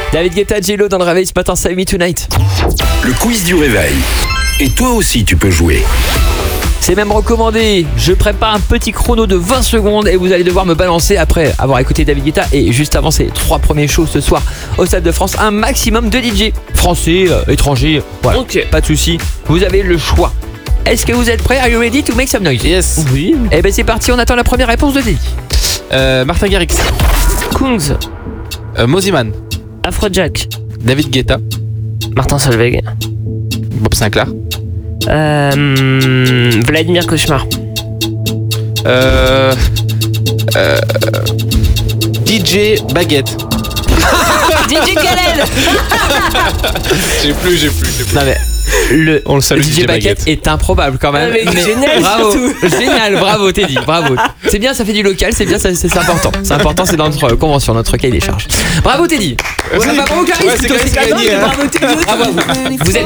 David Guetta, J-Lo dans le réveil ce matin, Save Me Tonight. Le quiz du réveil. Et toi aussi tu peux jouer. C'est même recommandé. Je prépare un petit chrono de 20 secondes et vous allez devoir me balancer après avoir écouté David Guetta et juste avant ces 3 premiers shows ce soir au Stade de France, un maximum de DJ français, étrangers, voilà. Ok. Pas de soucis. Vous avez le choix. Est-ce que vous êtes prêts? Are you ready to make some noise? Yes. Oui. Eh ben c'est parti, on attend la première réponse de Teddy. Martin Garrix. Kungs. Moziman. Afrojack. David Guetta. Martin Solveig. Bob Sinclair. Vladimir Cauchemar. DJ Baguette. DJ Khaled. J'ai plus. Non mais On le salue, DJ Baguette est improbable quand même. Ah, mais génial, bravo, surtout. génial, bravo Teddy, bravo. C'est bien, ça fait du local, c'est bien, c'est important. C'est important, c'est dans notre convention, notre cahier des charges. Bravo Teddy. Bravo Clarisse, ouais, c'est plutôt, Clarisse c'est qui a cadeau, gagné, mais hein. bravo Teddy. Bravo à vous. Vous êtes